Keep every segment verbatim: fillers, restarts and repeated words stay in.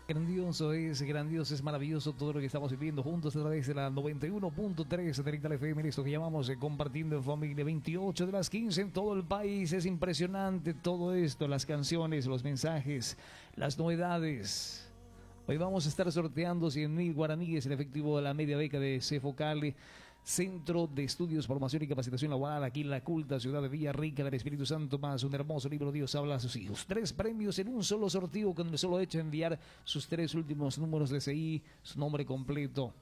Grandioso es, grandioso es, maravilloso todo lo que estamos viviendo juntos a través de la noventa y uno punto tres de Digital F M, esto que llamamos eh, compartiendo en familia. Veintiocho de las quince en todo el país. Es impresionante todo esto, las canciones, los mensajes, las novedades. Hoy vamos a estar sorteando cien mil guaraníes en efectivo de la media beca de Cefocali, Centro de Estudios, Formación y Capacitación Laboral, aquí en la culta ciudad de Villarrica del Espíritu Santo, más un hermoso libro, Dios habla a sus hijos. Tres premios en un solo sorteo con el solo hecho de enviar sus tres últimos números de C I, su nombre completo,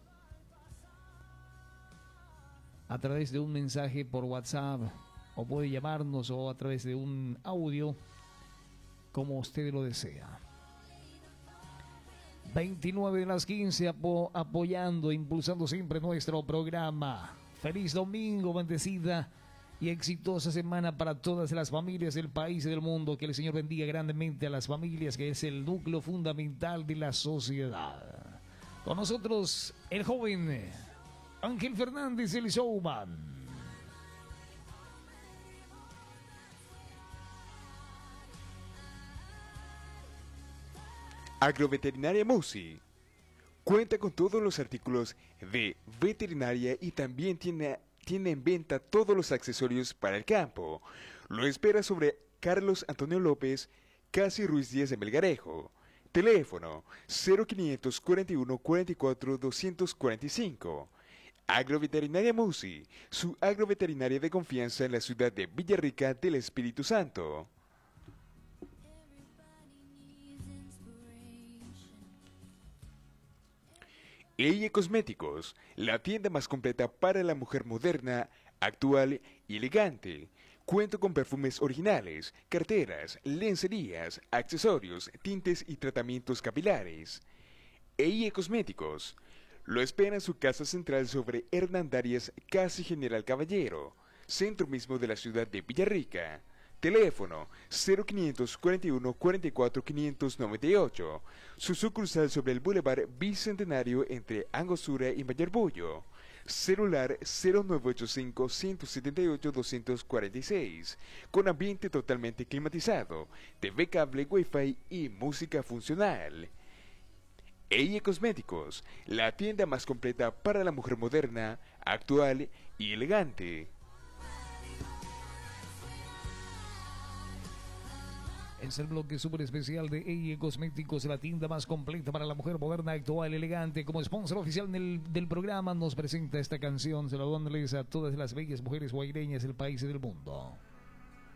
a través de un mensaje por WhatsApp, o puede llamarnos, o a través de un audio, como usted lo desea. veintinueve de las quince, apo apoyando, impulsando siempre nuestro programa. Feliz domingo, bendecida y exitosa semana para todas las familias del país y del mundo. Que el Señor bendiga grandemente a las familias, que es el núcleo fundamental de la sociedad. Con nosotros, el joven Ángel Fernández, el showman. Agroveterinaria Musi cuenta con todos los artículos de veterinaria y también tiene, tiene en venta todos los accesorios para el campo. Lo espera sobre Carlos Antonio López, Casi Ruiz Díaz de Melgarejo. Teléfono cero quinientos cuarenta y uno cuarenta y cuatro doscientos cuarenta y cinco. Agroveterinaria Musi, su agroveterinaria de confianza en la ciudad de Villarrica del Espíritu Santo. Eie Cosméticos, la tienda más completa para la mujer moderna, actual y elegante. Cuento con perfumes originales, carteras, lencerías, accesorios, tintes y tratamientos capilares. Eie Cosméticos lo espera en su casa central sobre Hernandarias, casi General Caballero, centro mismo de la ciudad de Villarrica. Teléfono cero quinientos cuarenta y uno cuarenta y cuatro quinientos noventa y ocho. Su sucursal sobre el Boulevard Bicentenario entre Angostura y Mayarbullo. Celular cero nueve ocho cinco, uno siete ocho, dos cuatro seis. Con ambiente totalmente climatizado, T V cable, Wi-Fi y música funcional. Eie Cosméticos, la tienda más completa para la mujer moderna, actual y elegante. Es el bloque súper especial de Eie Cosméticos, la tienda más completa para la mujer moderna, actual, elegante. Como sponsor oficial del, del programa nos presenta esta canción, saludándoles a todas las bellas mujeres guaireñas del país y del mundo.